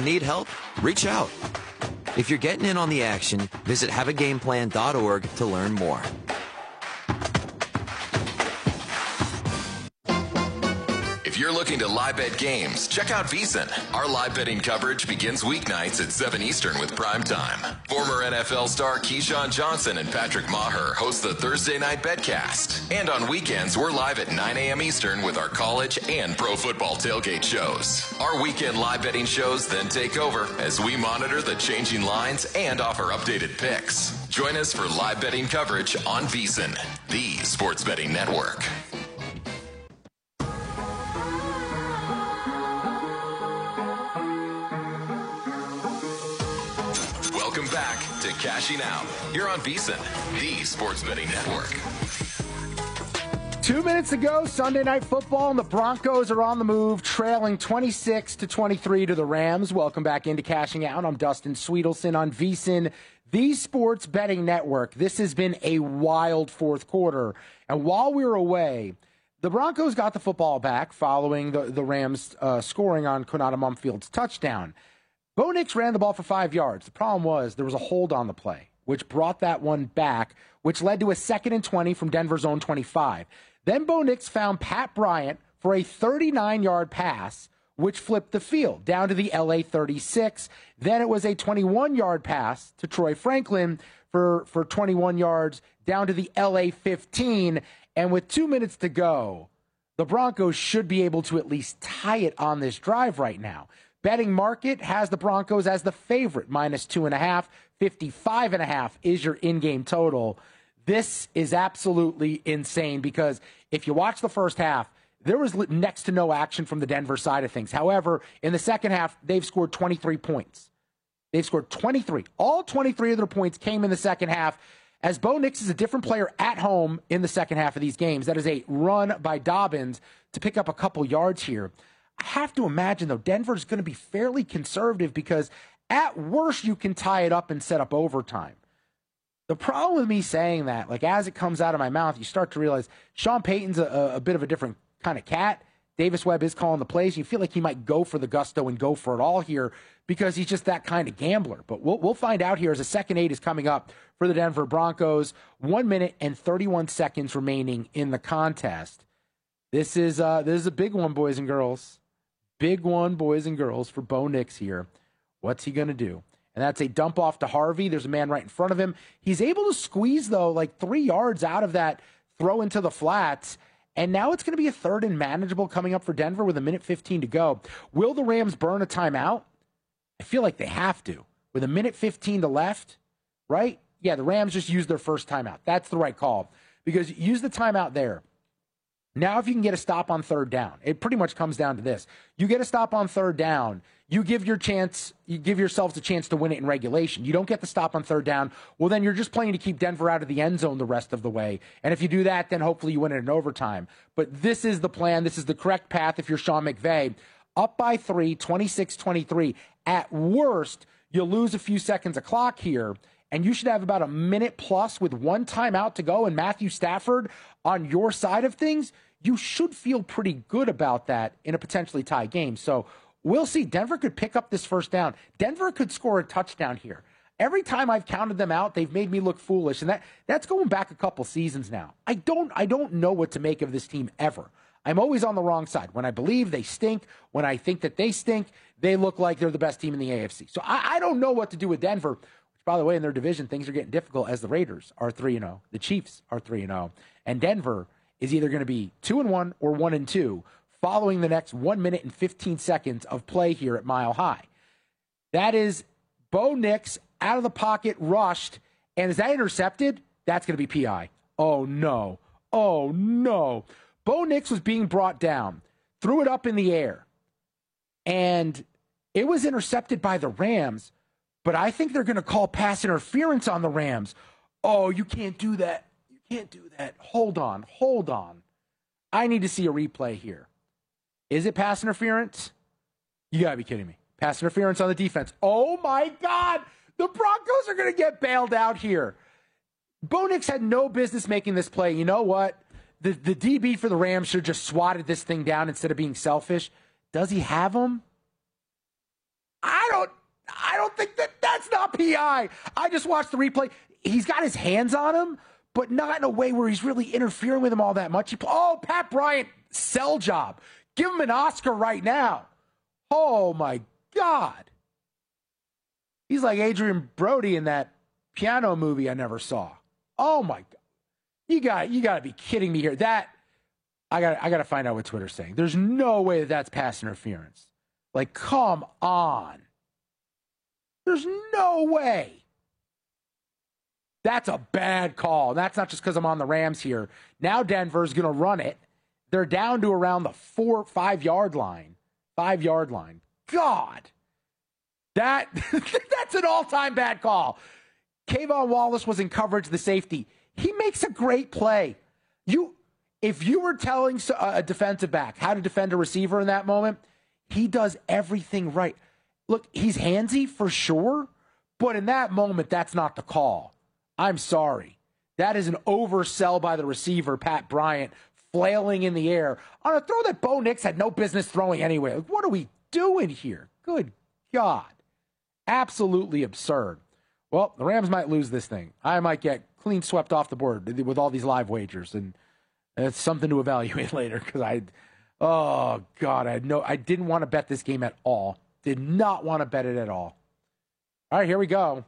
Need help? Reach out. If you're getting in on the action, visit haveagameplan.org to learn more. If you're looking to live bet games, check out VSiN. Our live betting coverage begins weeknights at 7 Eastern with Prime Time. Former NFL star Keyshawn Johnson and Patrick Maher host the Thursday Night Betcast. And on weekends, we're live at 9 a.m. Eastern with our college and pro football tailgate shows. Our weekend live betting shows then take over as we monitor the changing lines and offer updated picks. Join us for live betting coverage on VSiN, the sports betting network. Welcome back to Cashing Out here on VSiN, the sports betting network. 2 minutes ago, Sunday Night Football, and the Broncos are on the move, trailing 26-23 to the Rams. Welcome back into Cashing Out. I'm Dustin Sweetelson on VSiN, the sports betting network. This has been a wild fourth quarter, and while we were away, the Broncos got the football back following the Rams scoring on Konata Mumfield's touchdown. Bo Nix ran the ball for 5 yards. The problem was there was a hold on the play, which brought that one back, which led to a 2nd and 20 from Denver's own 25. Then Bo Nix found Pat Bryant for a 39-yard pass, which flipped the field down to the LA 36. Then it was a 21-yard pass to Troy Franklin for 21 yards down to the LA 15. And with 2 minutes to go, the Broncos should be able to at least tie it on this drive right now. Betting market has the Broncos as the favorite, -2.5. 55.5 is your in-game total. This is absolutely insane because if you watch the first half, there was next to no action from the Denver side of things. However, in the second half, they've scored 23 points. They've scored 23. All 23 of their points came in the second half. As Bo Nix is a different player at home in the second half of these games, that is a run by Dobbins to pick up a couple yards here. I have to imagine, though, Denver's going to be fairly conservative because at worst you can tie it up and set up overtime. The problem with me saying that, like as it comes out of my mouth, you start to realize Sean Payton's a bit of a different kind of cat. Davis Webb is calling the plays. You feel like he might go for the gusto and go for it all here because he's just that kind of gambler. But we'll find out here as the second 8 is coming up for the Denver Broncos. 1 minute and 31 seconds remaining in the contest. This is a big one, boys and girls. Big one, boys and girls, for Bo Nix here. What's he going to do? And that's a dump off to Harvey. There's a man right in front of him. He's able to squeeze, though, like 3 yards out of that throw into the flats. And now it's going to be a 3rd and manageable coming up for Denver with 1:15 to go. Will the Rams burn a timeout? I feel like they have to. With 1:15 to left, right? Yeah, the Rams just used their first timeout. That's the right call. Because use the timeout there. Now, if you can get a stop on 3rd down, it pretty much comes down to this. You get a stop on 3rd down, you give yourselves a chance to win it in regulation. You don't get the stop on 3rd down, well, then you're just playing to keep Denver out of the end zone the rest of the way. And if you do that, then hopefully you win it in overtime. But this is the plan. This is the correct path if you're Sean McVay. Up by 3, 26-23. At worst, you'll lose a few seconds of clock here, and you should have about a minute plus with 1 timeout to go and Matthew Stafford on your side of things. You should feel pretty good about that in a potentially tied game. So we'll see. Denver could pick up this first down. Denver could score a touchdown here. Every time I've counted them out, they've made me look foolish, and that's going back a couple seasons now. I don't know what to make of this team ever. I'm always on the wrong side. When I believe they stink, when I think that they stink, they look like they're the best team in the AFC. So I don't know what to do with Denver, which, by the way, in their division, things are getting difficult as the Raiders are 3-0, the Chiefs are 3-0, and Denver is either going to be 2-1 or 1-2 following the next 1 minute and 15 seconds of play here at Mile High. That is Bo Nix out of the pocket, rushed, and is that intercepted? That's going to be PI. Oh, no. Oh, no. Bo Nix was being brought down, threw it up in the air, and it was intercepted by the Rams, but I think they're going to call pass interference on the Rams. Oh, you can't do that. You can't do that. Hold on. I need to see a replay here. Is it pass interference? You got to be kidding me. Pass interference on the defense. Oh, my God. The Broncos are going to get bailed out here. Bo Nix had no business making this play. You know what? The DB for the Rams should have just swatted this thing down instead of being selfish. Does he have him? I don't think that's not PI. I just watched the replay. He's got his hands on him, but not in a way where he's really interfering with him all that much. Pat Bryant, sell job. Give him an Oscar right now. Oh, my God. He's like Adrian Brody in that piano movie I never saw. Oh, my God. You got to be kidding me here. I got to find out what Twitter's saying. There's no way that's pass interference. Like, come on. There's no way. That's a bad call. That's not just because I'm on the Rams here. Now Denver's going to run it. They're down to around the 5-yard line. 5-yard line. God. That's an all-time bad call. Kayvon Wallace was in coverage, the safety. He makes a great play. If you were telling a defensive back how to defend a receiver in that moment, he does everything right. Look, he's handsy for sure, but in that moment, that's not the call. I'm sorry. That is an oversell by the receiver, Pat Bryant, flailing in the air on a throw that Bo Nix had no business throwing anyway. Like, what are we doing here? Good God. Absolutely absurd. Well, the Rams might lose this thing. I might get clean swept off the board with all these live wagers, and it's something to evaluate later because I didn't want to bet this game at all. Did not want to bet it at all. All right, here we go.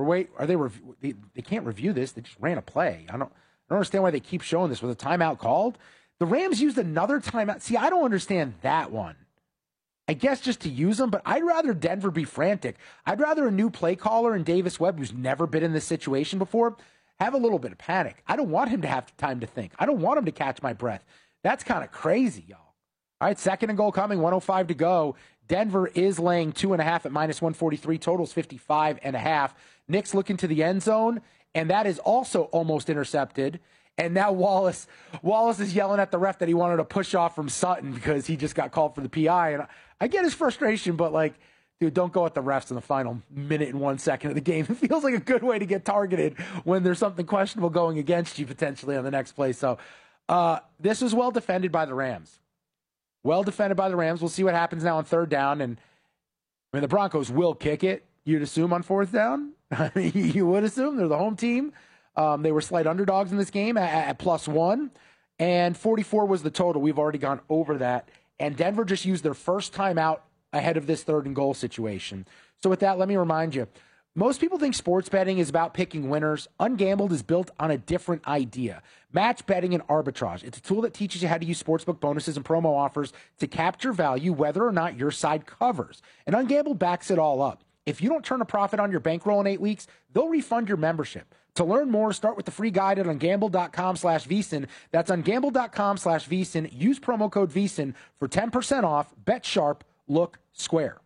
They can't review this. They just ran a play. I don't understand why they keep showing this. Was a timeout called? The Rams used another timeout. See, I don't understand that one. I guess just to use them, but I'd rather Denver be frantic. I'd rather a new play caller in Davis Webb, who's never been in this situation before, have a little bit of panic. I don't want him to have time to think. I don't want him to catch my breath. That's kind of crazy, y'all. All right, second and goal coming, 1:05 to go. Denver is laying 2.5 at -143. Totals 55.5. Knicks looking to the end zone, and that is also almost intercepted. And now Wallace is yelling at the ref that he wanted to push off from Sutton because he just got called for the PI. And I get his frustration, but like, dude, don't go at the refs in the final minute and 1 second of the game. It feels like a good way to get targeted when there's something questionable going against you potentially on the next play. So this was well defended by the Rams. Well defended by the Rams. We'll see what happens now on third down. And I mean, the Broncos will kick it, you'd assume, on fourth down. You would assume. They're the home team. They were slight underdogs in this game at +1. And 44 was the total. We've already gone over that. And Denver just used their first timeout ahead of this third and goal situation. So with that, let me remind you, most people think sports betting is about picking winners. Ungambled is built on a different idea. Match betting and arbitrage. It's a tool that teaches you how to use sportsbook bonuses and promo offers to capture value whether or not your side covers. And Ungambled backs it all up. If you don't turn a profit on your bankroll in 8 weeks, they'll refund your membership. To learn more, start with the free guide at ungamble.com/VSiN. That's ungamble.com/VSiN. Use promo code VSiN for 10% off. Bet sharp, look square.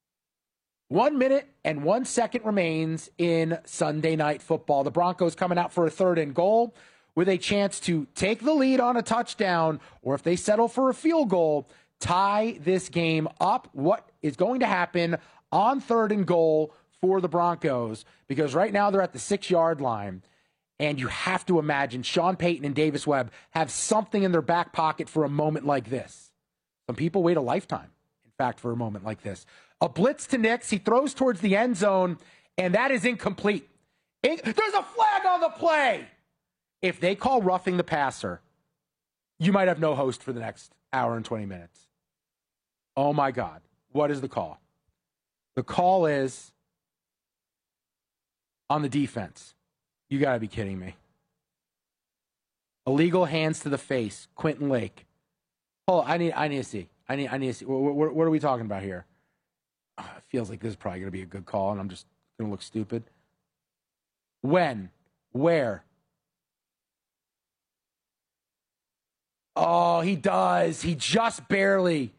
1 minute and 1 second remains in Sunday Night Football. The Broncos coming out for a third and goal with a chance to take the lead on a touchdown, or if they settle for a field goal, tie this game up. What is going to happen on third and goal for the Broncos? Because right now they're at the 6-yard line, and you have to imagine Sean Payton and Davis Webb have something in their back pocket for a moment like this. Some people wait a lifetime, in fact, for a moment like this. A blitz to Nix. He throws towards the end zone, and that is incomplete. There's a flag on the play. If they call roughing the passer, you might have no host for the next hour and 20 minutes. Oh, my God. What is the call? The call is on the defense. You got to be kidding me. Illegal hands to the face. Quentin Lake. Oh, I need to see. I need to see. What are we talking about here? It feels like this is probably going to be a good call, and I'm just going to look stupid. When? Where? Oh, he does. He just barely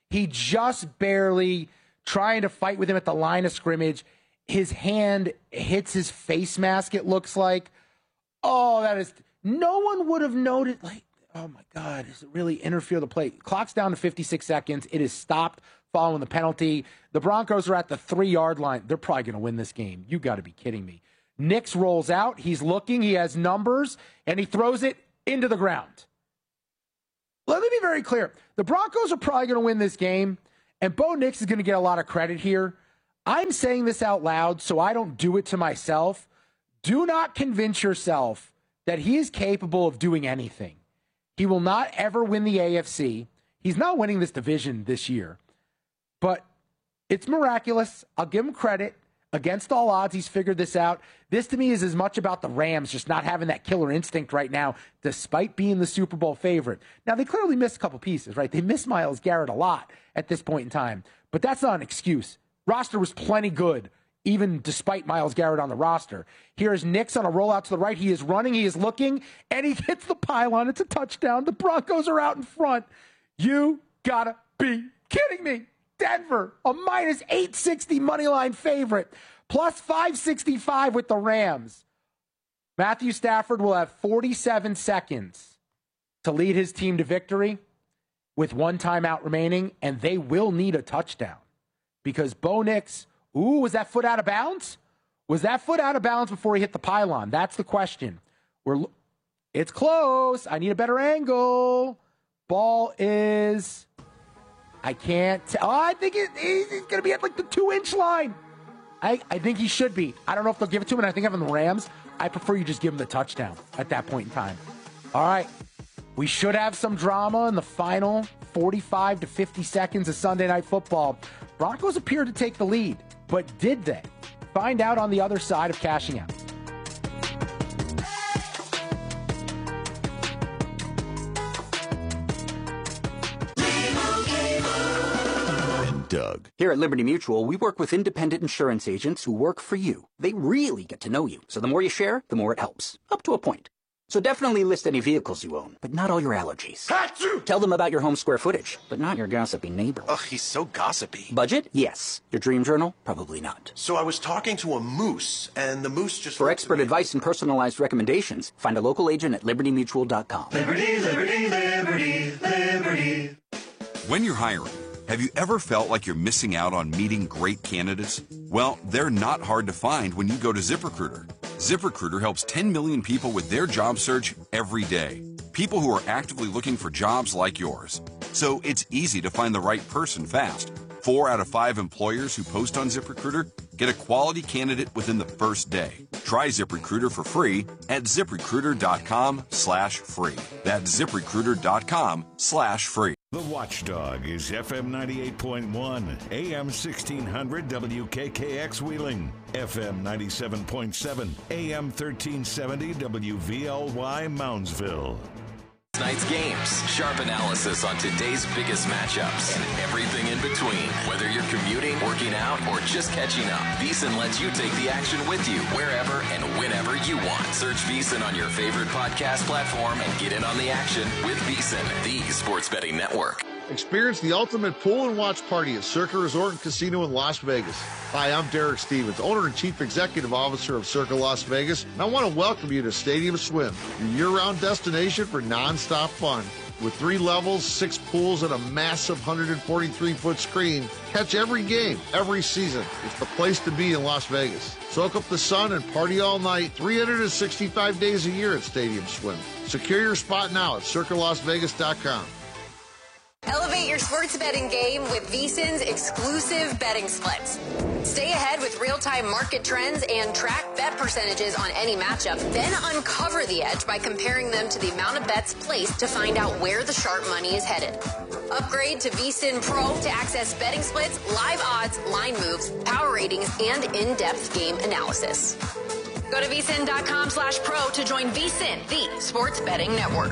trying to fight with him at the line of scrimmage. His hand hits his face mask, it looks like. Oh, that is... No one would have noted, like, oh, my God, does it really interfere the play? Clock's down to 56 seconds. It is stopped following the penalty. The Broncos are at the 3-yard line. They're probably going to win this game. You got to be kidding me. Nix rolls out. He's looking. He has numbers, and he throws it into the ground. Let me be very clear. The Broncos are probably going to win this game, and Bo Nix is going to get a lot of credit here. I'm saying this out loud so I don't do it to myself. Do not convince yourself that he is capable of doing anything. He will not ever win the AFC. He's not winning this division this year. But it's miraculous. I'll give him credit. Against all odds, he's figured this out. This, to me, is as much about the Rams just not having that killer instinct right now, despite being the Super Bowl favorite. Now, they clearly missed a couple pieces, right? They missed Myles Garrett a lot at this point in time. But that's not an excuse. Roster was plenty good, even despite Myles Garrett on the roster. Here's Nix on a rollout to the right. He is running, he is looking, and he hits the pylon. It's a touchdown. The Broncos are out in front. You gotta be kidding me. Denver, a minus 860 moneyline favorite, plus 565 with the Rams. Matthew Stafford will have 47 seconds to lead his team to victory with one timeout remaining, and they will need a touchdown because Bo Nix, was that foot out of bounds? Was that foot out of bounds before he hit the pylon? That's the question. It's close. I need a better angle. Ball is... I can't tell. I think he's going to be at like the 2-inch line. I think he should be. I don't know if they'll give it to him, and I think having the Rams, I prefer you just give him the touchdown at that point in time. All right. We should have some drama in the final 45 to 50 seconds of Sunday Night Football. Broncos appear to take the lead, but did they? Find out on the other side of Cashing Out. Doug. Here at Liberty Mutual, we work with independent insurance agents who work for you. They really get to know you, so the more you share, the more it helps. Up to a point. So definitely list any vehicles you own, but not all your allergies. Achoo! Tell them about your home square footage, but not your gossipy neighbor. Ugh, he's so gossipy. Budget? Yes. Your dream journal? Probably not. So I was talking to a moose, and the moose just... For expert advice and personalized recommendations, find a local agent at libertymutual.com. Liberty, liberty, liberty, liberty. When you're hiring, have you ever felt like you're missing out on meeting great candidates? Well, they're not hard to find when you go to ZipRecruiter. ZipRecruiter helps 10 million people with their job search every day. People who are actively looking for jobs like yours. So it's easy to find the right person fast. 4 out of 5 employers who post on ZipRecruiter get a quality candidate within the first day. Try ZipRecruiter for free at ZipRecruiter.com/free. That's ZipRecruiter.com/free. The Watchdog is FM 98.1, AM 1600 WKKX Wheeling, FM 97.7, AM 1370 WVLY Moundsville. Tonight's games, sharp analysis on today's biggest matchups, and everything in between. Whether you're commuting, working out, or just catching up, VSiN lets you take the action with you wherever and whenever you want. Search VSiN on your favorite podcast platform and get in on the action with VSiN, the sports betting network. Experience the ultimate pool and watch party at Circa Resort and Casino in Las Vegas. Hi, I'm Derek Stevens, owner and chief executive officer of Circa Las Vegas, and I want to welcome you to Stadium Swim, your year-round destination for non-stop fun. With 3 levels, 6 pools, and a massive 143-foot screen, catch every game, every season. It's the place to be in Las Vegas. Soak up the sun and party all night, 365 days a year at Stadium Swim. Secure your spot now at CircaLasVegas.com. Elevate your sports betting game with VSiN's exclusive betting splits. Stay ahead with real-time market trends and track bet percentages on any matchup. Then uncover the edge by comparing them to the amount of bets placed to find out where the sharp money is headed. Upgrade to VSiN Pro to access betting splits, live odds, line moves, power ratings, and in-depth game analysis. Go to VSiN.com/pro to join VSiN, the sports betting network.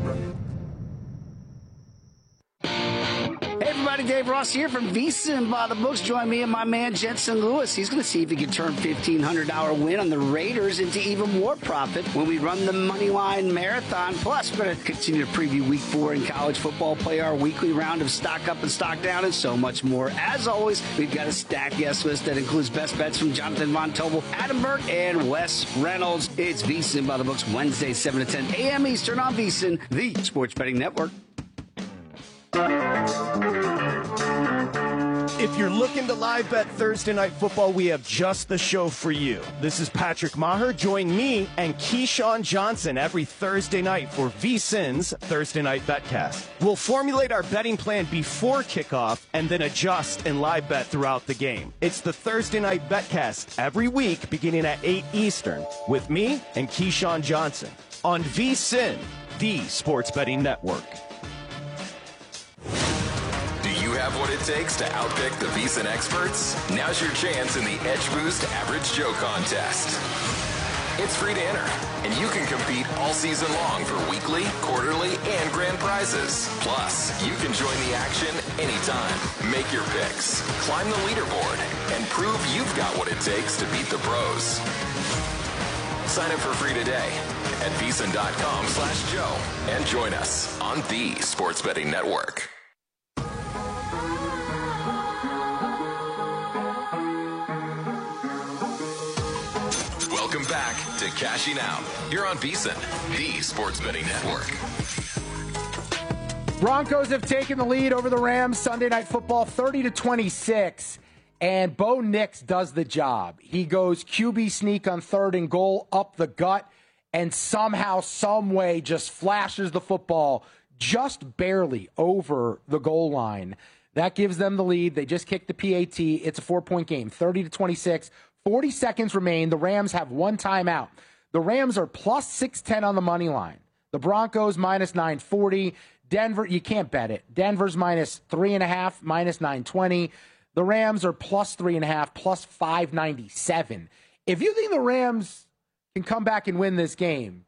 Hey everybody, Dave Ross here from VSiN by the Books. Join me and my man Jensen Lewis. He's going to see if he can turn $1,500 win on the Raiders into even more profit when we run the Moneyline Marathon. Plus, we're going to continue to preview Week 4 in college football, play our weekly round of Stock Up and Stock Down, and so much more. As always, we've got a stacked guest list that includes best bets from Jonathan Von Tobel, Adam Burke, and Wes Reynolds. It's VSiN by the Books, Wednesday, 7 to 10 a.m. Eastern on VSiN, the sports betting network. If you're looking to live bet Thursday Night Football, we have just the show for you. This is Patrick Maher. Join me and Keyshawn Johnson every Thursday night for VSiN's Thursday Night Betcast. We'll formulate our betting plan before kickoff and then adjust and live bet throughout the game. It's the Thursday Night Betcast every week beginning at 8 Eastern with me and Keyshawn Johnson on VSiN, the Sports Betting Network. You have what it takes to outpick the VSiN experts? Now's your chance in the Edge Boost Average Joe contest. It's free to enter, and you can compete all season long for weekly, quarterly, and grand prizes. Plus, you can join the action anytime. Make your picks, climb the leaderboard, and prove you've got what it takes to beat the pros. Sign up for free today at VSiN.com/Joe and join us on the Sports Betting Network. Welcome back to Cashing Out. You're on VSiN, the Sports Betting Network. Broncos have taken the lead over the Rams Sunday Night Football 30-26, and Bo Nix does the job. He goes QB sneak on 3rd and goal up the gut and somehow, some way just flashes the football just barely over the goal line. That gives them the lead. They just kicked the PAT. It's a 4-point game, 30-26. 40 seconds remain. The Rams have one timeout. The Rams are plus 610 on the money line. The Broncos minus 940. Denver, you can't bet it. Denver's minus 3.5, minus 920. The Rams are plus 3.5, plus 597. If you think the Rams can come back and win this game,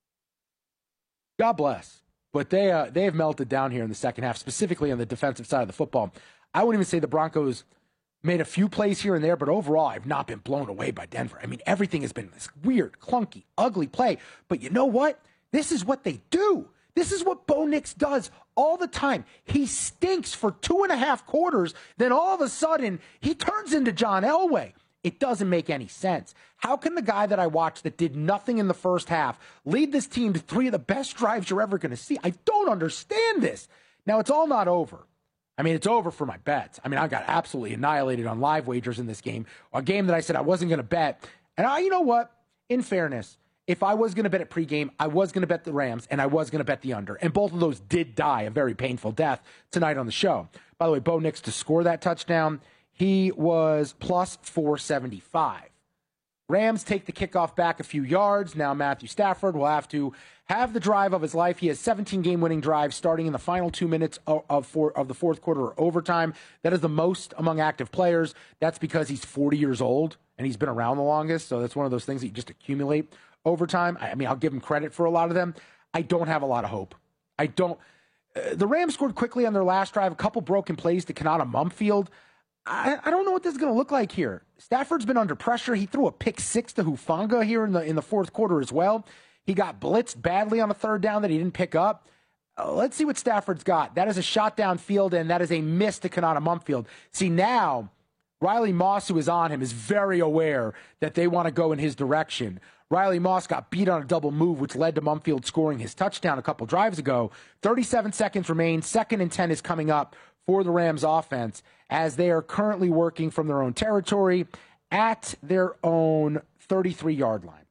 God bless. But they have melted down here in the second half, specifically on the defensive side of the football. I wouldn't even say the Broncos made a few plays here and there, but overall, I've not been blown away by Denver. I mean, everything has been this weird, clunky, ugly play. But you know what? This is what they do. This is what Bo Nix does all the time. He stinks for 2.5 quarters, then all of a sudden, he turns into John Elway. It doesn't make any sense. How can the guy that I watched that did nothing in the first half lead this team to 3 of the best drives you're ever going to see? I don't understand this. Now, it's all not over. I mean, it's over for my bets. I mean, I got absolutely annihilated on live wagers in this game, a game that I said I wasn't going to bet. And you know what? In fairness, if I was going to bet at pregame, I was going to bet the Rams, and I was going to bet the under. And both of those did die a very painful death tonight on the show. By the way, Bo Nix to score that touchdown, he was plus 475. Rams take the kickoff back a few yards. Now Matthew Stafford will have to have the drive of his life. He has 17 game-winning drives starting in the final 2 minutes of the fourth quarter or overtime. That is the most among active players. That's because he's 40 years old, and he's been around the longest, so that's one of those things that you just accumulate over time. I mean, I'll give him credit for a lot of them. I don't have a lot of hope. I don't. The Rams scored quickly on their last drive, a couple broken plays to Kanata Mumfield. I don't know what this is going to look like here. Stafford's been under pressure. He threw a pick 6 to Hufanga here in the fourth quarter as well. He got blitzed badly on a 3rd down that he didn't pick up. Let's see what Stafford's got. That is a shot downfield, and that is a miss to Kanata Mumfield. See, now Riley Moss, who is on him, is very aware that they want to go in his direction. Riley Moss got beat on a double move, which led to Mumfield scoring his touchdown a couple drives ago. 37 seconds remain. 2nd and 10 is coming up for the Rams offense as they are currently working from their own territory at their own 33-yard line.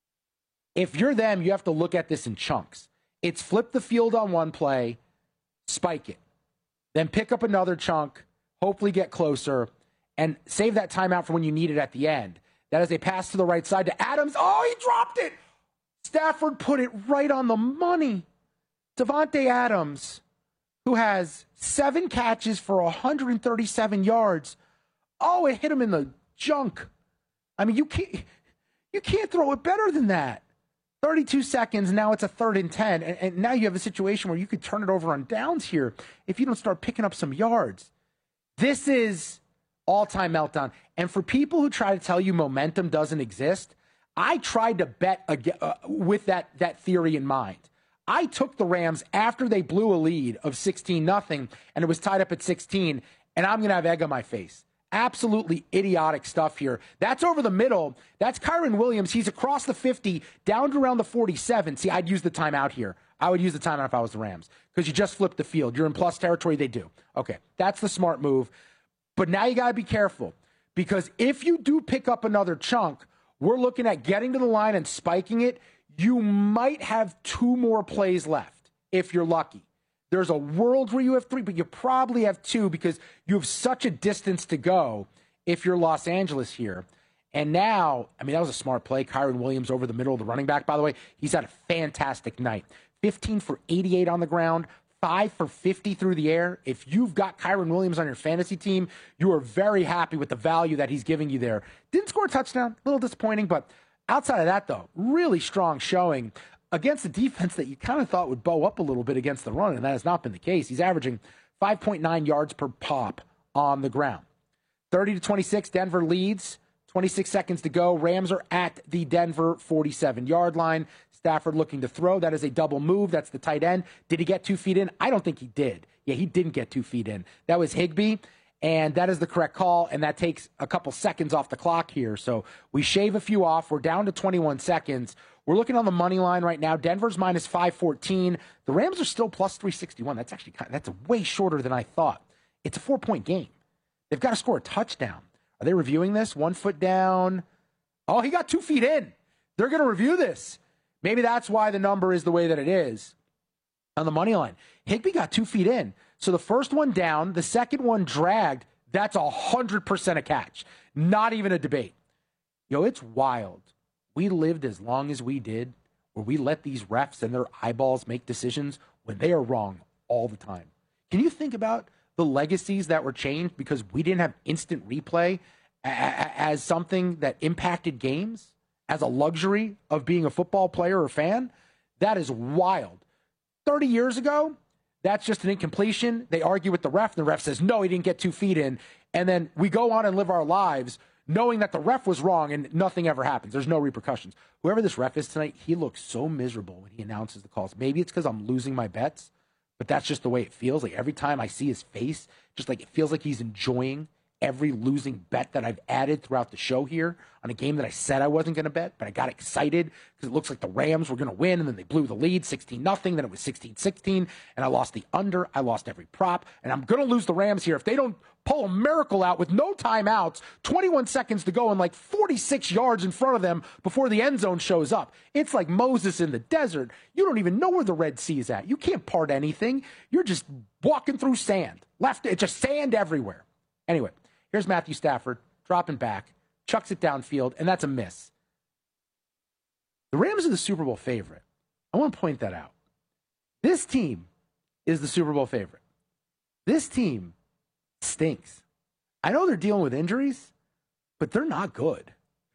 If you're them, you have to look at this in chunks. It's flip the field on one play, spike it, then pick up another chunk, hopefully get closer, and save that timeout for when you need it at the end. That is a pass to the right side to Adams. Oh, he dropped it. Stafford put it right on the money. Davante Adams, who has 7 catches for 137 yards. Oh, it hit him in the junk. I mean, you can't throw it better than that. 32 seconds, now it's a 3rd and 10. And now you have a situation where you could turn it over on downs here if you don't start picking up some yards. This is all-time meltdown. And for people who try to tell you momentum doesn't exist, I tried to bet with that theory in mind. I took the Rams after they blew a lead of 16-0, and it was tied up at 16, and I'm going to have egg on my face. Absolutely idiotic stuff here. That's over the middle. That's Kyron Williams. He's across the 50, down to around the 47. See, I'd use the timeout here. I would use the timeout if I was the Rams because you just flipped the field. You're in plus territory. They do. Okay, that's the smart move. But now you got to be careful, because if you do pick up another chunk, we're looking at getting to the line and spiking it. You might have 2 more plays left if you're lucky. There's a world where you have 3, but you probably have 2 because you have such a distance to go if you're Los Angeles here. And now, I mean, that was a smart play. Kyren Williams over the middle of the running back, by the way. He's had a fantastic night. 15 for 88 on the ground, 5 for 50 through the air. If you've got Kyren Williams on your fantasy team, you are very happy with the value that he's giving you there. Didn't score a touchdown, a little disappointing, but outside of that, though, really strong showing against a defense that you kind of thought would bow up a little bit against the run, and that has not been the case. He's averaging 5.9 yards per pop on the ground. 30-26, Denver leads. 26 seconds to go. Rams are at the Denver 47-yard line. Stafford looking to throw. That is a double move. That's the tight end. Did he get 2 feet in? I don't think he did. Yeah, he didn't get 2 feet in. That was Higbee, and that is the correct call, and that takes a couple seconds off the clock here. So we shave a few off. We're down to 21 seconds. We're looking on the money line right now. Denver's minus 514. The Rams are still plus 361. That's way shorter than I thought. It's a 4-point game. They've got to score a touchdown. Are they reviewing this? 1 foot down. Oh, he got 2 feet in. They're going to review this. Maybe that's why the number is the way that it is on the money line. Higbee got 2 feet in. So the first one down, the second one dragged. That's 100% a catch. Not even a debate. It's wild. We lived as long as we did where we let these refs and their eyeballs make decisions when they are wrong all the time. Can you think about the legacies that were changed because we didn't have instant replay as something that impacted games, as a luxury of being a football player or fan? That is wild. 30 years ago, that's just an incompletion. They argue with the ref, and the ref says, no, he didn't get 2 feet in. And then we go on and live our lives knowing that the ref was wrong and nothing ever happens. There's no repercussions. Whoever this ref is tonight, he looks so miserable when he announces the calls. Maybe it's because I'm losing my bets, but that's just the way it feels. Like every time I see his face, just like it feels like he's enjoying every losing bet that I've added throughout the show here on a game that I said I wasn't going to bet, but I got excited because it looks like the Rams were going to win, and then they blew the lead 16-0, then it was 16-16, and I lost the under. I lost every prop, and I'm going to lose the Rams here if they don't pull a miracle out with no timeouts, 21 seconds to go, and like 46 yards in front of them before the end zone shows up. It's like Moses in the desert. You don't even know where the Red Sea is at. You can't part anything. You're just walking through sand. It's just sand everywhere. Anyway, here's Matthew Stafford dropping back, chucks it downfield, and that's a miss. The Rams are the Super Bowl favorite. I want to point that out. This team is the Super Bowl favorite. This team stinks. I know they're dealing with injuries, but they're not good.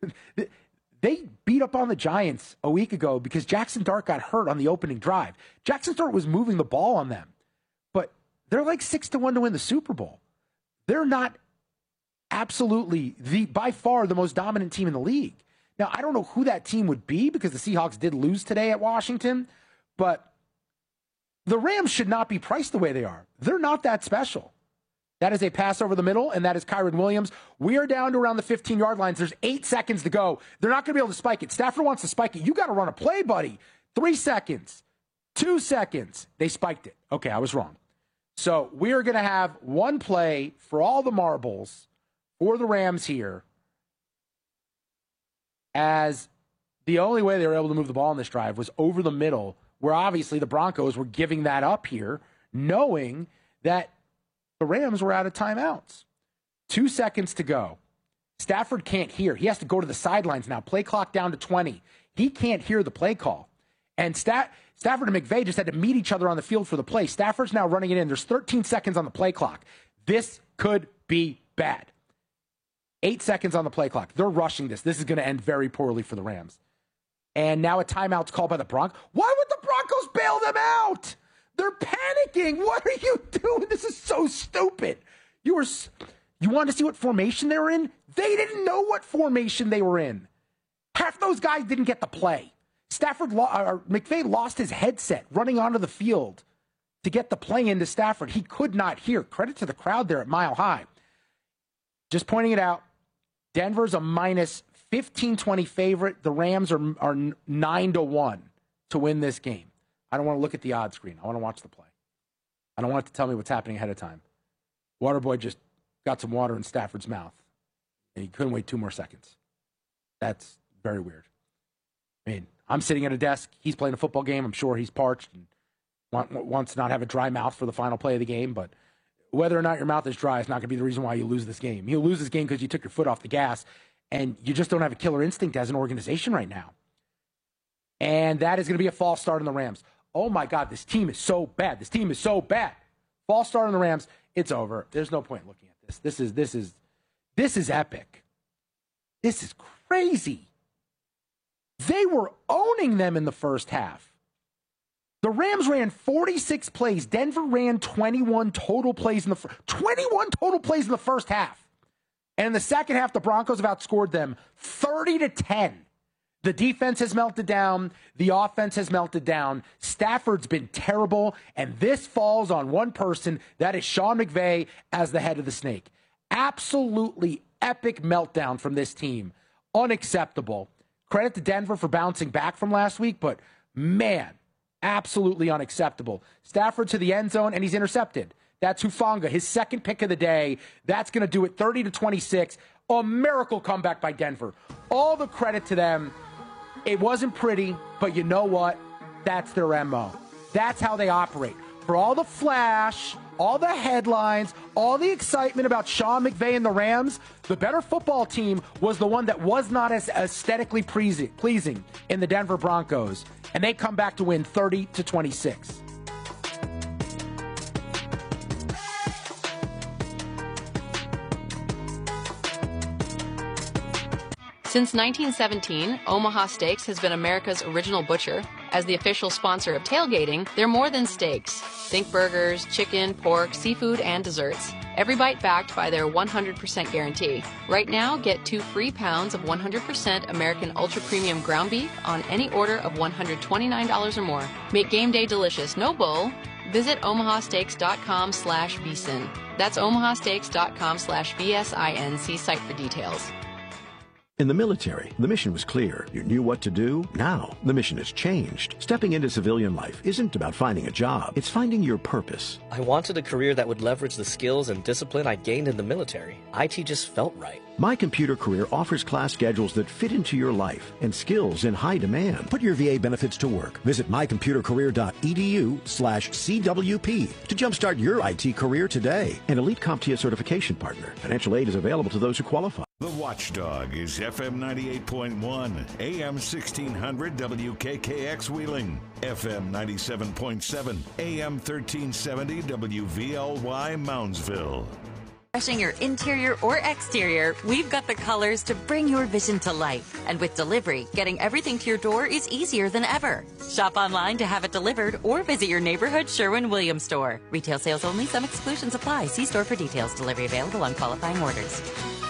They beat up on the Giants a week ago because Jackson Dart got hurt on the opening drive. Jackson Dart was moving the ball on them, but they're like 6-1 to win the Super Bowl. They're not absolutely by far the most dominant team in the league. Now, I don't know who that team would be because the Seahawks did lose today at Washington, but the Rams should not be priced the way they are. They're not that special. That is a pass over the middle, and that is Kyren Williams. We are down to around the 15-yard lines. There's 8 seconds to go. They're not going to be able to spike it. Stafford wants to spike it. You got to run a play, buddy. 3 seconds. 2 seconds. They spiked it. Okay, I was wrong. So we are going to have one play for all the marbles for the Rams here, as the only way they were able to move the ball on this drive was over the middle, where obviously the Broncos were giving that up here, knowing that the Rams were out of timeouts. 2 seconds to go. Stafford can't hear. He has to go to the sidelines now. Play clock down to 20. He can't hear the play call. And Stafford and McVay just had to meet each other on the field for the play. Stafford's now running it in. There's 13 seconds on the play clock. This could be bad. 8 seconds on the play clock. They're rushing this. This is going to end very poorly for the Rams. And now a timeout's called by the Broncos. Why would the Broncos bail them out? They're panicking. What are you doing? This is so stupid. You wanted to see what formation they were in? They didn't know what formation they were in. Half those guys didn't get the play. McVay lost his headset running onto the field to get the play into Stafford. He could not hear. Credit to the crowd there at Mile High. Just pointing it out, Denver's a minus 15-20 favorite. The Rams are 9-1 to win this game. I don't want to look at the odds screen. I want to watch the play. I don't want it to tell me what's happening ahead of time. Waterboy just got some water in Stafford's mouth, and he couldn't wait 2 more seconds. That's very weird. I mean, I'm sitting at a desk. He's playing a football game. I'm sure he's parched and wants to not have a dry mouth for the final play of the game, but whether or not your mouth is dry is not going to be the reason why you lose this game. You'll lose this game because you took your foot off the gas, and you just don't have a killer instinct as an organization right now. And that is going to be a false start on the Rams. Oh, my God, this team is so bad. This team is so bad. False start on the Rams. It's over. There's no point looking at this. This is epic. This is crazy. They were owning them in the first half. The Rams ran 46 plays. Denver ran 21 total plays in the first half. And in the second half, the Broncos have outscored them 30-10. The defense has melted down. The offense has melted down. Stafford's been terrible, and this falls on one person. That is Sean McVay as the head of the snake. Absolutely epic meltdown from this team. Unacceptable. Credit to Denver for bouncing back from last week, but man, absolutely unacceptable. Stafford to the end zone, and he's intercepted. That's Hufanga, his second pick of the day. That's going to do it 30-26. A miracle comeback by Denver. All the credit to them. It wasn't pretty, but you know what? That's their MO. That's how they operate. For all the flash, all the headlines, all the excitement about Sean McVay and the Rams, the better football team was the one that was not as aesthetically pleasing in the Denver Broncos. And they come back to win 30-26. Since 1917, Omaha Steaks has been America's original butcher. As the official sponsor of tailgating, they're more than steaks. Think burgers, chicken, pork, seafood, and desserts. Every bite backed by their 100% guarantee. Right now, get 2 free pounds of 100% American Ultra Premium ground beef on any order of $129 or more. Make game day delicious, no bull. Visit omahasteaks.com/vsin. That's omahasteaks.com/VSIN. See site for details. In the military, the mission was clear. You knew what to do. Now, the mission has changed. Stepping into civilian life isn't about finding a job. It's finding your purpose. I wanted a career that would leverage the skills and discipline I gained in the military. IT just felt right. My Computer Career offers class schedules that fit into your life and skills in high demand. Put your VA benefits to work. Visit mycomputercareer.edu/CWP to jumpstart your IT career today. An elite CompTIA certification partner. Financial aid is available to those who qualify. The Watchdog is FM 98.1, AM 1600 WKKX Wheeling, FM 97.7, AM 1370 WVLY Moundsville. Refreshing your interior or exterior, we've got the colors to bring your vision to life. And with delivery, getting everything to your door is easier than ever. Shop online to have it delivered or visit your neighborhood Sherwin-Williams store. Retail sales only. Some exclusions apply. See store for details. Delivery available on qualifying orders.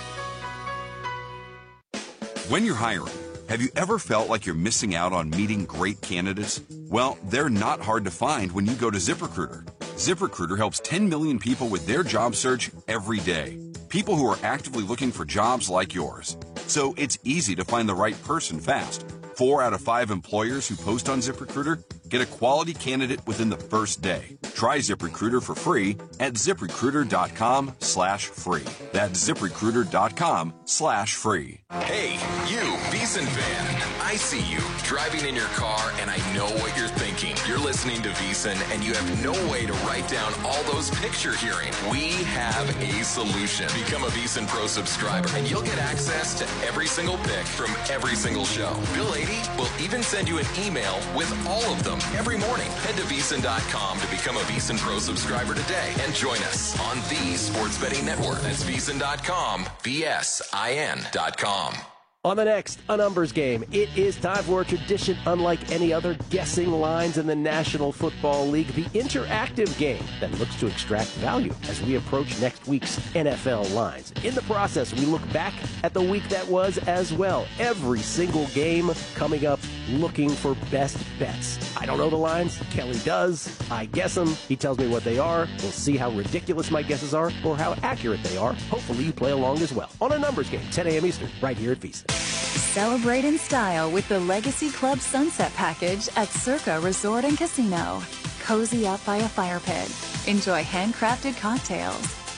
When you're hiring, have you ever felt like you're missing out on meeting great candidates? Well, they're not hard to find when you go to ZipRecruiter. ZipRecruiter helps 10 million people with their job search every day. People who are actively looking for jobs like yours. So it's easy to find the right person fast. 4 out of 5 employers who post on ZipRecruiter get a quality candidate within the first day. Try ZipRecruiter for free at ZipRecruiter.com/free. That's ZipRecruiter.com/free. Hey, you, VSiN fan. I see you driving in your car, and I know what you're thinking. You're listening to VSiN, and you have no way to write down all those picks you're hearing. We have a solution. Become a VSiN Pro subscriber, and you'll get access to every single pick from every single show. Bill 80 will even send you an email with all of them every morning. Head to VSiN.com to become a VSiN Pro subscriber today and join us on the Sports Betting Network. That's VSiN.com, VSIN.com. On the next A Numbers Game, it is time for a tradition unlike any other, guessing lines in the National Football League, the interactive game that looks to extract value as we approach next week's NFL lines. In the process, we look back at the week that was as well. Every single game coming up looking for best bets. I don't know the lines. Kelly does. I guess them. He tells me what they are. We'll see how ridiculous my guesses are or how accurate they are. Hopefully you play along as well. On A Numbers Game, 10 a.m. Eastern, right here at VSiN. Celebrate in style with the Legacy Club Sunset Package at Circa Resort and Casino. Cozy up by a fire pit. Enjoy handcrafted cocktails.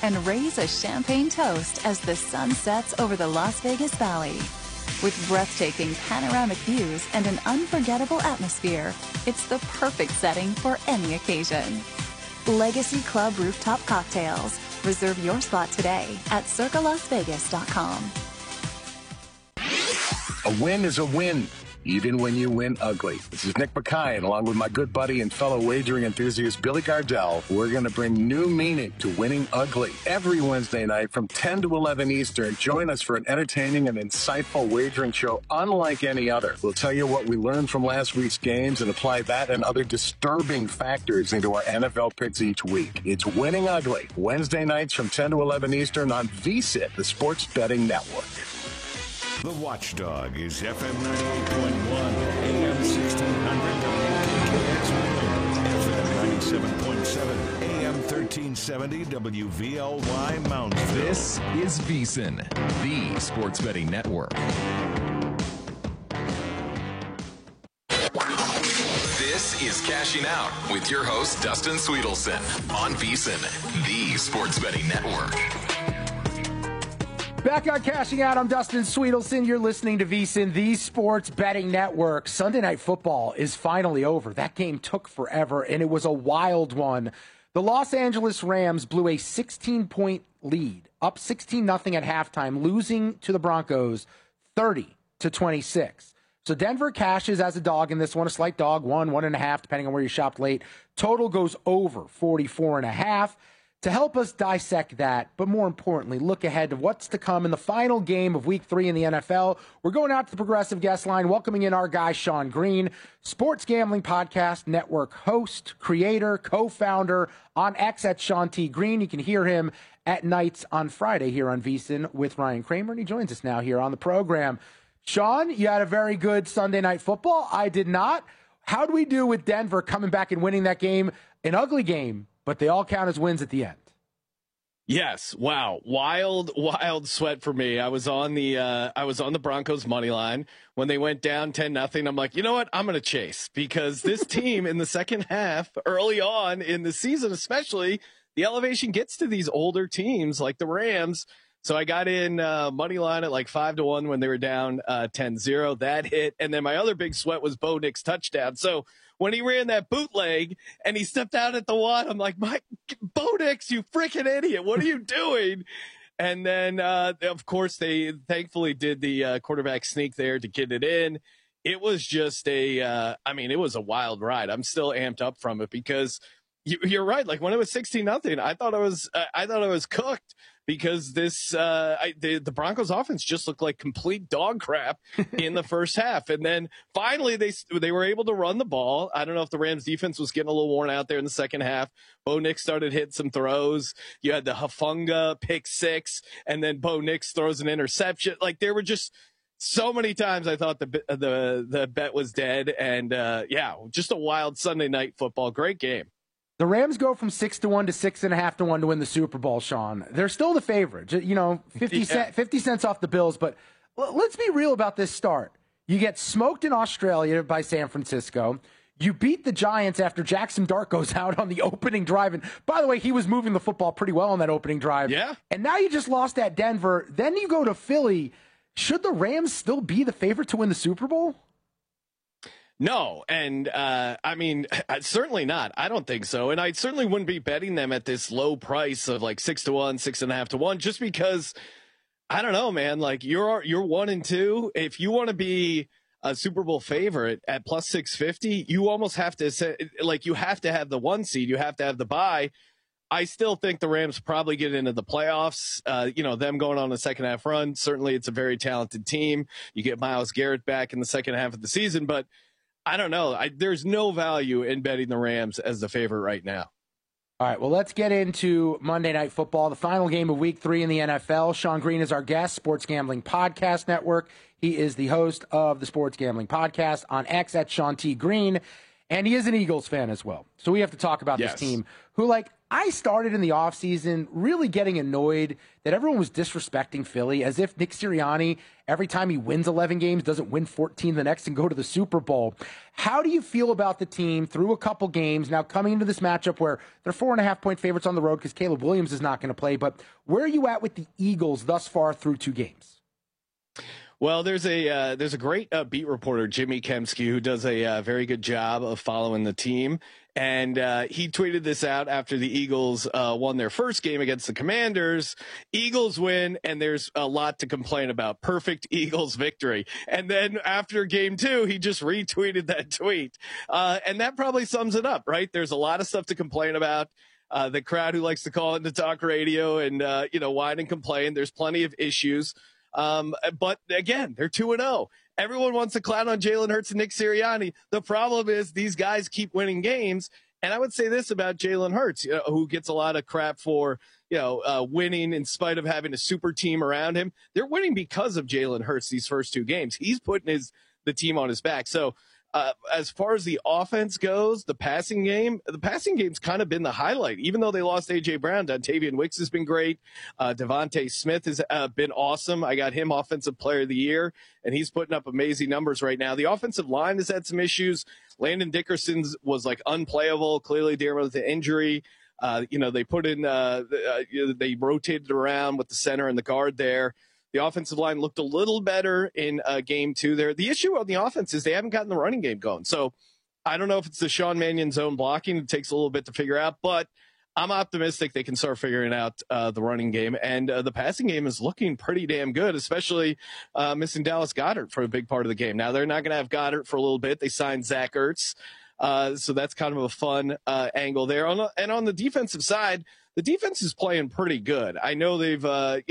and raise a champagne toast as the sun sets over the Las Vegas Valley. With breathtaking panoramic views and an unforgettable atmosphere, it's the perfect setting for any occasion. Legacy Club Rooftop Cocktails. Reserve your spot today at circalasvegas.com. A win is a win, even when you win ugly. This is Nick Mackay, and along with my good buddy and fellow wagering enthusiast Billy Gardell, we're going to bring new meaning to winning ugly. Every Wednesday night from 10 to 11 Eastern, join us for an entertaining and insightful wagering show unlike any other. We'll tell you what we learned from last week's games and apply that and other disturbing factors into our NFL picks each week. It's Winning Ugly, Wednesday nights from 10 to 11 Eastern on VSiN, the Sports Betting Network. The Watchdog is FM 98.1, AM 1600 WKKX, FM 97.7, AM 1370 WVLY Moundsville. This is VSiN, the Sports Betting Network. This is Cashing Out with your host, Dustin Sweetelson, on VSiN, the Sports Betting Network. Back on Cashing Out, I'm Dustin Sweetelson. You're listening to VSiN, the Sports Betting Network. Sunday Night Football is finally over. That game took forever, and it was a wild one. The Los Angeles Rams blew a 16-point lead, up 16-0 at halftime, losing to the Broncos 30-26. So Denver cashes as a dog in this one, a slight dog, 1.5, depending on where you shopped late. Total goes over 44.5. To help us dissect that, but more importantly, look ahead to what's to come in the final game of Week 3 in the NFL, we're going out to the Progressive Guest Line, welcoming in our guy, Sean Green, Sports Gambling Podcast Network host, creator, co-founder on X at Sean T. Green. You can hear him at nights on Friday here on VSiN with Ryan Kramer, and he joins us now here on the program. Sean, you had a very good Sunday Night Football. I did not. How do we do with Denver coming back and winning that game? An ugly game, but they all count as wins at the end. Yes. Wow. Wild sweat for me. I was on the Broncos money line when they went down 10-0. I'm like, you know what? I'm going to chase, because this team in the second half, early on in the season, especially, the elevation gets to these older teams like the Rams. So I got in money line at like 5-1 when they were down 10-0. That hit. And then my other big sweat was Bo Nix touchdown. So when he ran that bootleg and he stepped out at the one, I'm like, Bo Nix, you freaking idiot. What are you doing? And then, of course, they thankfully did the quarterback sneak there to get it in. It was just it was a wild ride. I'm still amped up from it because you're right. Like when it was 16-0, I thought I was cooked, because the Broncos offense just looked like complete dog crap in the first half. And then finally they were able to run the ball. I don't know if the Rams defense was getting a little worn out there in the second half. Bo Nix started hitting some throws. You had the Hufanga pick six, and then Bo Nix throws an interception. Like there were just so many times I thought the bet was dead. And just a wild Sunday Night Football. Great game. The Rams go from 6-1 to 6.5-1 to win the Super Bowl, Sean. They're still the favorite. 50 cents off the Bills. But let's be real about this start. You get smoked in Australia by San Francisco. You beat the Giants after Jackson Dart goes out on the opening drive. And by the way, he was moving the football pretty well on that opening drive. Yeah. And now you just lost at Denver. Then you go to Philly. Should the Rams still be the favorite to win the Super Bowl? No, and certainly not. I don't think so, and I certainly wouldn't be betting them at this low price of like 6-1, 6.5-1, just because I don't know, man. Like you're 1-2. If you want to be a Super Bowl favorite at plus 650, you almost have to say, like, you have to have the 1 seed, you have to have the bye. I still think the Rams probably get into the playoffs. Them going on a second half run. Certainly, it's a very talented team. You get Myles Garrett back in the second half of the season, but I don't know. There's no value in betting the Rams as the favorite right now. All right, well, let's get into Monday Night Football, the final game of Week 3 in the NFL. Sean Green is our guest, Sports Gambling Podcast Network. He is the host of the Sports Gambling Podcast on X at Sean T. Green, and he is an Eagles fan as well. So we have to talk about this team who, I started in the offseason really getting annoyed that everyone was disrespecting Philly, as if Nick Sirianni, every time he wins 11 games, doesn't win 14 the next and go to the Super Bowl. How do you feel about the team through a couple games, now coming into this matchup where they're 4.5-point favorites on the road because Caleb Williams is not going to play, but where are you at with the Eagles thus far through 2 games? Well, there's a great beat reporter, Jimmy Kemsky, who does a very good job of following the team. And he tweeted this out after the Eagles won their first game against the Commanders. Eagles win, and there's a lot to complain about. Perfect Eagles victory. And then after game 2, he just retweeted that tweet. And that probably sums it up, right? There's a lot of stuff to complain about. The crowd who likes to call into talk radio and, whine and complain. There's plenty of issues. But again, they're 2-0. Everyone wants to clown on Jalen Hurts and Nick Sirianni. The problem is these guys keep winning games. And I would say this about Jalen Hurts, who gets a lot of crap for, winning in spite of having a super team around him. They're winning because of Jalen Hurts these first 2 games. He's putting the team on his back. So, as far as the offense goes, the passing game's kind of been the highlight. Even though they lost A.J. Brown, Dontavian Wicks has been great. Devontae Smith has been awesome. I got him Offensive Player of the Year, and he's putting up amazing numbers right now. The offensive line has had some issues. Landon Dickerson's was unplayable, clearly dealing with the injury. They put in, they rotated around with the center and the guard there. The offensive line looked a little better in game 2 there. The issue on the offense is they haven't gotten the running game going. So I don't know if it's the Sean Mannion zone blocking. It takes a little bit to figure out, but I'm optimistic they can start figuring out the running game. And the passing game is looking pretty damn good, especially missing Dallas Goedert for a big part of the game. Now, they're not going to have Goddard for a little bit. They signed Zach Ertz. So that's kind of a fun angle there. And on the defensive side, the defense is playing pretty good. I know they've,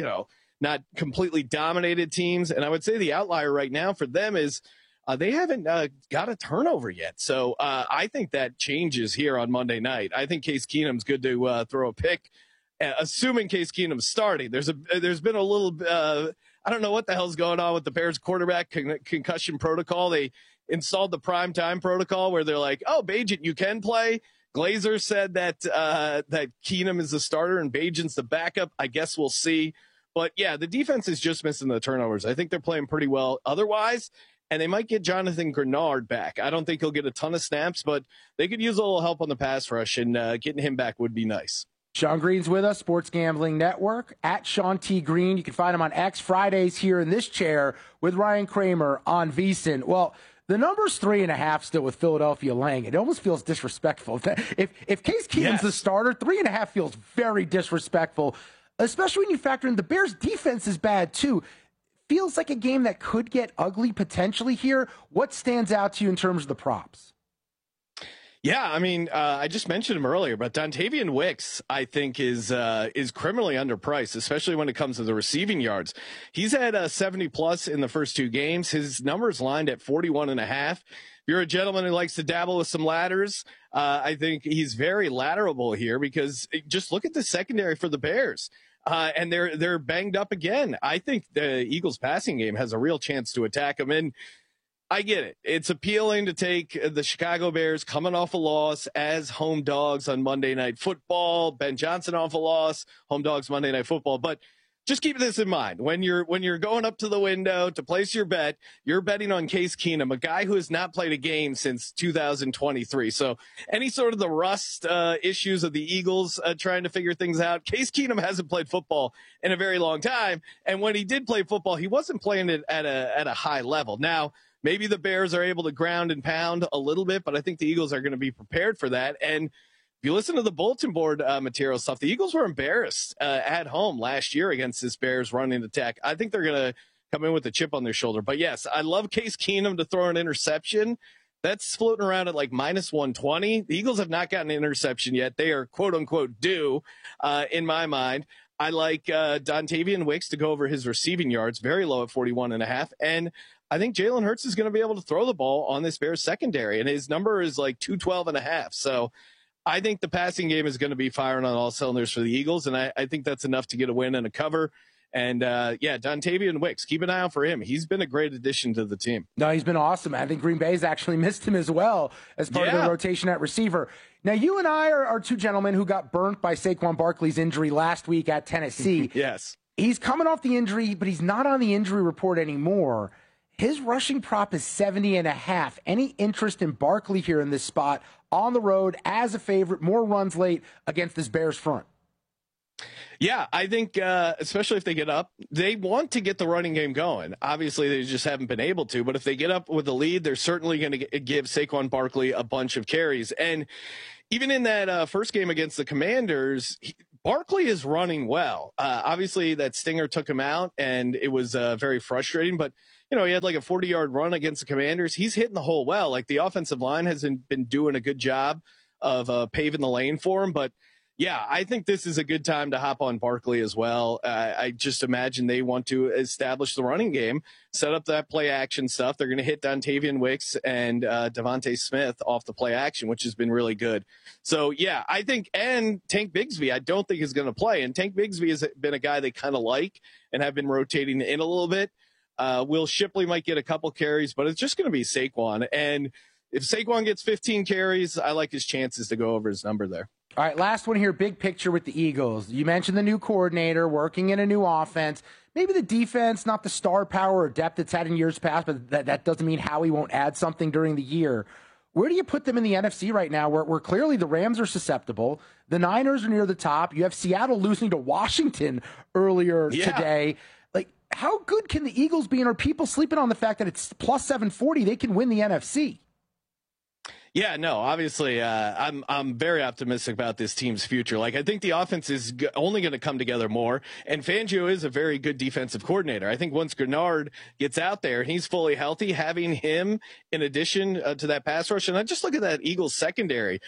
not completely dominated teams. And I would say the outlier right now for them is they haven't got a turnover yet. So I think that changes here on Monday night. I think Case Keenum's good to throw a pick, assuming Case Keenum's starting. There's been a little, I don't know what the hell's going on with the Bears quarterback concussion protocol. They installed the prime time protocol where they're like, oh, Bagent, you can play. Glazer said that Keenum is the starter and Bagent's the backup. I guess we'll see. But, yeah, the defense is just missing the turnovers. I think they're playing pretty well otherwise, and they might get Jonathan Grenard back. I don't think he'll get a ton of snaps, but they could use a little help on the pass rush, and getting him back would be nice. Sean Green's with us, Sports Gambling Network, at Sean T. Green. You can find him on X Fridays here in this chair with Ryan Kramer on VSiN. Well, the number's 3.5 still with Philadelphia laying. It almost feels disrespectful. If Case Keenum's the starter, 3.5 feels very disrespectful. Especially when you factor in the Bears' defense is bad, too. Feels like a game that could get ugly potentially here. What stands out to you in terms of the props? Yeah, I mean, I just mentioned him earlier, but Dontavian Wicks, I think, is criminally underpriced, especially when it comes to the receiving yards. He's had 70-plus in the first 2 games. His number's lined at 41.5. If you're a gentleman who likes to dabble with some ladders, I think he's very ladderable here because just look at the secondary for the Bears. And they're banged up again. I think the Eagles passing game has a real chance to attack them. And I get it. It's appealing to take the Chicago Bears coming off a loss as home dogs on Monday Night Football. Ben Johnson off a loss, home dogs Monday Night Football. But just keep this in mind. When you're going up to the window to place your bet, you're betting on Case Keenum, a guy who has not played a game since 2023. So any sort of the rust issues of the Eagles trying to figure things out, Case Keenum hasn't played football in a very long time. And when he did play football, he wasn't playing it at a high level. Now, maybe the Bears are able to ground and pound a little bit, but I think the Eagles are going to be prepared for that. And if you listen to the bulletin board material stuff, the Eagles were embarrassed at home last year against this Bears running attack. I think they're going to come in with a chip on their shoulder. But, yes, I love Case Keenum to throw an interception. That's floating around at like minus 120. The Eagles have not gotten an interception yet. They are, quote-unquote, due in my mind. I like Dontavian Wicks to go over his receiving yards, very low at 41.5. And I think Jalen Hurts is going to be able to throw the ball on this Bears secondary. And his number is like 212.5. So I think the passing game is going to be firing on all cylinders for the Eagles, and I think that's enough to get a win and a cover. And, Dontavian Wicks, keep an eye out for him. He's been a great addition to the team. No, he's been awesome. I think Green Bay's actually missed him as well as part of their rotation at receiver. Now, you and I are two gentlemen who got burnt by Saquon Barkley's injury last week at Tennessee. Yes. He's coming off the injury, but he's not on the injury report anymore. His rushing prop is 70.5. Any interest in Barkley here in this spot on the road as a favorite, more runs late against this Bears front? Yeah, I think especially if they get up, they want to get the running game going. Obviously, they just haven't been able to. But if they get up with the lead, they're certainly going to give Saquon Barkley a bunch of carries. And even in that first game against the Commanders, Barkley is running well. Obviously, that stinger took him out, and it was very frustrating. But, he had like a 40-yard run against the Commanders. He's hitting the hole well. Like, the offensive line hasn't been doing a good job of paving the lane for him. But, yeah, I think this is a good time to hop on Barkley as well. I just imagine they want to establish the running game, set up that play action stuff. They're going to hit Dontavian Wicks and Devontae Smith off the play action, which has been really good. So, yeah, I think, and Tank Bigsby, I don't think is going to play. And Tank Bigsby has been a guy they kind of like and have been rotating in a little bit. Will Shipley might get a couple carries, but it's just going to be Saquon. And if Saquon gets 15 carries, I like his chances to go over his number there. All right, last one here, big picture with the Eagles. You mentioned the new coordinator working in a new offense. Maybe the defense, not the star power or depth it's had in years past, but that doesn't mean Howie won't add something during the year. Where do you put them in the NFC right now where clearly the Rams are susceptible? The Niners are near the top. You have Seattle losing to Washington earlier today. Like, how good can the Eagles be? And are people sleeping on the fact that it's plus 740? They can win the NFC. Yeah, no, obviously, I'm very optimistic about this team's future. Like, I think the offense is only going to come together more, and Fangio is a very good defensive coordinator. I think once Gennard gets out there and he's fully healthy, having him in addition to that pass rush, and I just look at that Eagles secondary.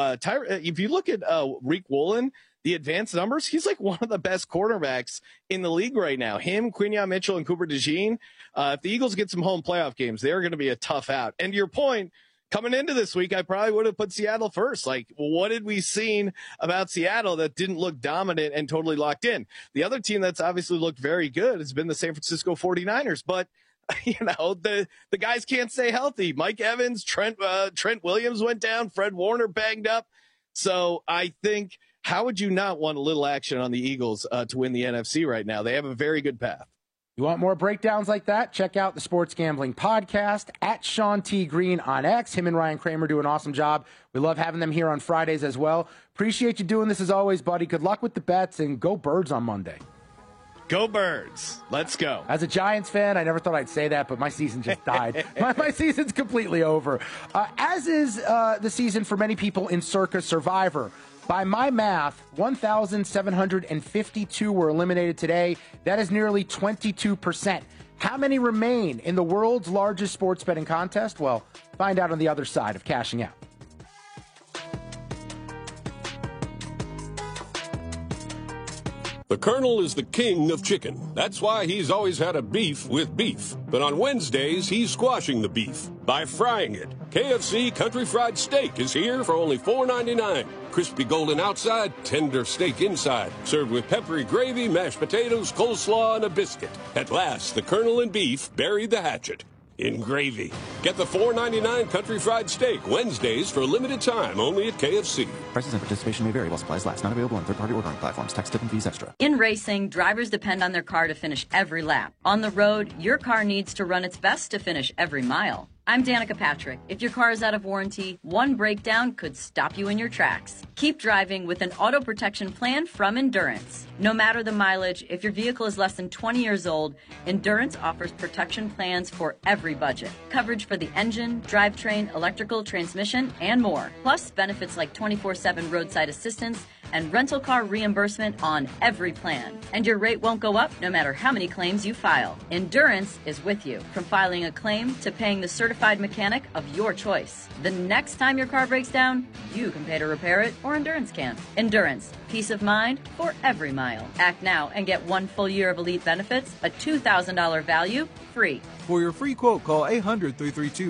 If you look at Rick Woolen, the advanced numbers, he's like one of the best cornerbacks in the league right now. Him, Quinion Mitchell, and Cooper DeJean. If the Eagles get some home playoff games, they're going to be a tough out. And to your point, coming into this week, I probably would have put Seattle first. Like, what had we seen about Seattle that didn't look dominant and totally locked in? The other team that's obviously looked very good has been the San Francisco 49ers. But, the guys can't stay healthy. Mike Evans, Trent Williams went down, Fred Warner banged up. So I think, how would you not want a little action on the Eagles to win the NFC right now? They have a very good path. You want more breakdowns like that? Check out the Sports Gambling Podcast at Sean T. Green on X. Him and Ryan Kramer do an awesome job. We love having them here on Fridays as well. Appreciate you doing this as always, buddy. Good luck with the bets, and go Birds on Monday. Go Birds. Let's go. As a Giants fan, I never thought I'd say that, but my season just died. my season's completely over. As is the season for many people in Circa Survivor. By my math, 1,752 were eliminated today. That is nearly 22%. How many remain in the world's largest sports betting contest? Well, find out on the other side of Cashing Out. The Colonel is the king of chicken. That's why he's always had a beef with beef. But on Wednesdays, he's squashing the beef by frying it. KFC Country Fried Steak is here for only $4.99. Crispy golden outside, tender steak inside. Served with peppery gravy, mashed potatoes, coleslaw, and a biscuit. At last, the Colonel and beef buried the hatchet in gravy. Get the $4.99 Country Fried Steak Wednesdays for a limited time only at KFC. Prices and participation may vary while supplies last. Not available on third-party ordering platforms. Tax, tip, and fees extra. In racing, drivers depend on their car to finish every lap. On the road, your car needs to run its best to finish every mile. I'm Danica Patrick. If your car is out of warranty, one breakdown could stop you in your tracks. Keep driving with an auto protection plan from Endurance. No matter the mileage, if your vehicle is less than 20 years old, Endurance offers protection plans for every budget. Coverage for the engine, drivetrain, electrical, transmission, and more. Plus benefits like 24/7 roadside assistance and rental car reimbursement on every plan. And your rate won't go up no matter how many claims you file. Endurance is with you, from filing a claim to paying the certified mechanic of your choice. The next time your car breaks down, you can pay to repair it, or Endurance can. Endurance, peace of mind for every mile. Act now and get 1 full year of elite benefits, a $2,000 value, free. For your free quote, call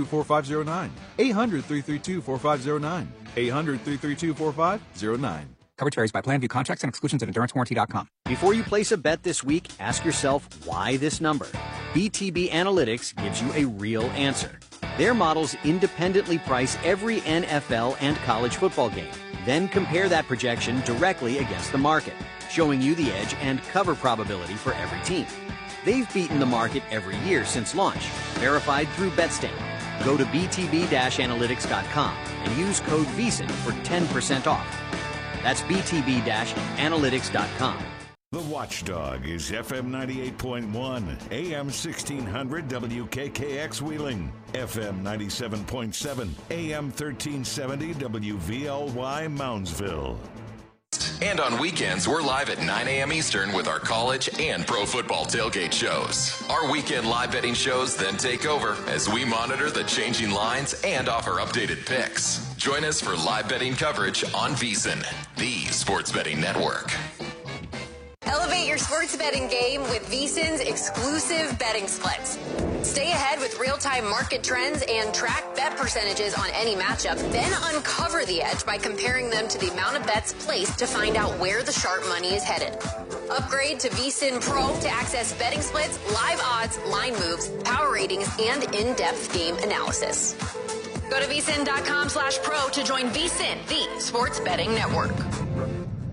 800-332-4509. 800-332-4509. 800-332-4509. Coverage varies by plan. View contracts and exclusions at EnduranceWarranty.com. Before you place a bet this week, ask yourself, why this number? BTB Analytics gives you a real answer. Their models independently price every NFL and college football game, then compare that projection directly against the market, showing you the edge and cover probability for every team. They've beaten the market every year since launch, verified through Betstamp. Go to btb-analytics.com and use code VEASAN for 10% off. That's btb-analytics.com. The Watchdog is FM 98.1, AM 1600 WKKX Wheeling, FM 97.7, AM 1370 WVLY Moundsville. And on weekends, we're live at 9 a.m. Eastern with our college and pro football tailgate shows. Our weekend live betting shows then take over as we monitor the changing lines and offer updated picks. Join us for live betting coverage on VEASAN, the sports betting network. Elevate your sports betting game with VEASAN's exclusive betting splits. Stay ahead with real-time market trends and track bet percentages on any matchup, then uncover the edge by comparing them to the amount of bets placed to find out where the sharp money is headed. Upgrade to VEASAN Pro to access betting splits, live odds, line moves, power ratings, and in-depth game analysis. Go to VEASAN.com/pro to join VEASAN, the sports betting network.